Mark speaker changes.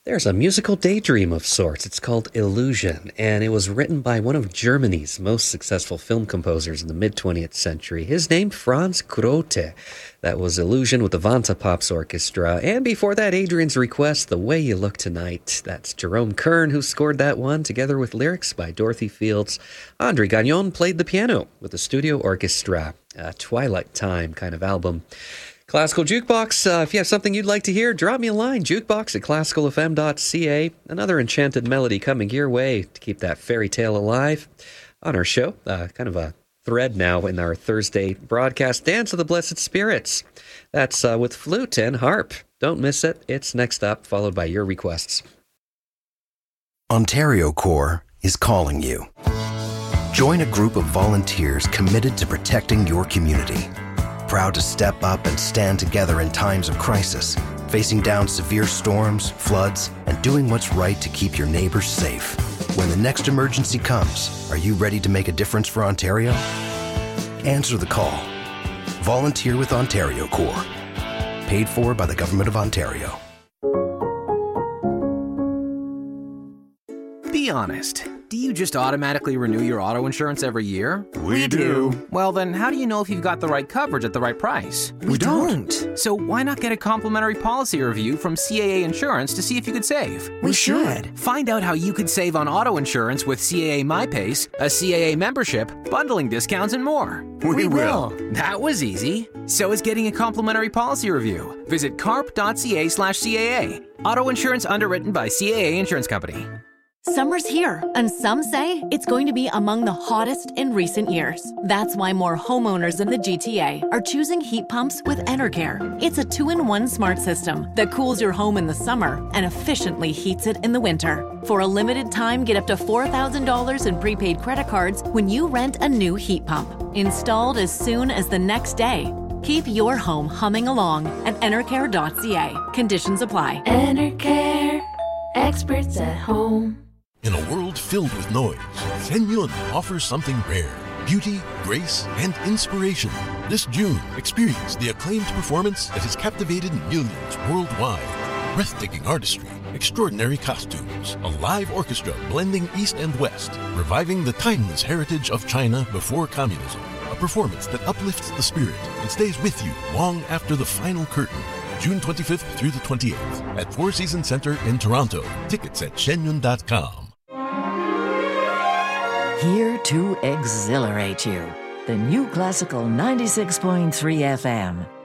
Speaker 1: There's a musical daydream of sorts. It's called Illusion, and it was written by one of Germany's most successful film composers in the mid-20th century. His name, Franz Grote. That was Illusion with the Vanta Pops Orchestra. And before that, Adrian's request, The Way You Look Tonight. That's Jerome Kern who scored that one, together with lyrics by Dorothy Fields. Andre Gagnon played the piano with the studio orchestra. A Twilight Time kind of album. Classical Jukebox, if you have something you'd like to hear, drop me a line, jukebox@classicalfm.ca. Another enchanted melody coming your way to keep that fairy tale alive on our show. Kind of a thread now in our Thursday broadcast, Dance of the Blessed Spirits. That's with flute and harp. Don't miss it. It's next up, followed by your requests.
Speaker 2: Ontario Corps is calling you. Join a group of volunteers committed to protecting your community. Proud to step up and stand together in times of crisis, facing down severe storms, floods, and doing what's right to keep your neighbors safe. When the next emergency comes, are you ready to make a difference for Ontario? Answer the call. Volunteer with Ontario Corps. Paid for by the Government of Ontario.
Speaker 3: Be honest. Do you just automatically renew your auto insurance every year?
Speaker 4: We do.
Speaker 3: Well, then how do you know if you've got the right coverage at the right price?
Speaker 4: We don't.
Speaker 3: So why not get a complimentary policy review from CAA Insurance to see if you could save?
Speaker 4: We should.
Speaker 3: Find out how you could save on auto insurance with CAA MyPace, a CAA membership, bundling discounts, and more.
Speaker 4: We will.
Speaker 3: That was easy. So is getting a complimentary policy review. Visit carp.ca/CAA. Auto insurance underwritten by CAA Insurance Company.
Speaker 5: Summer's here, and some say it's going to be among the hottest in recent years. That's why more homeowners in the GTA are choosing heat pumps with Enercare. It's a 2-in-1 smart system that cools your home in the summer and efficiently heats it in the winter. For a limited time, get up to $4,000 in prepaid credit cards when you rent a new heat pump. Installed as soon as the next day. Keep your home humming along at Enercare.ca. Conditions apply.
Speaker 6: Enercare. Experts at home.
Speaker 7: In a world filled with noise, Shen Yun offers something rare: beauty, grace, and inspiration. This June, experience the acclaimed performance that has captivated millions worldwide. Breathtaking artistry, extraordinary costumes, a live orchestra blending East and West, reviving the timeless heritage of China before communism. A performance that uplifts the spirit and stays with you long after the final curtain. June 25th through the 28th at Four Seasons Center in Toronto. Tickets at shenyun.com.
Speaker 8: Here to exhilarate you. The new Classical 96.3 FM.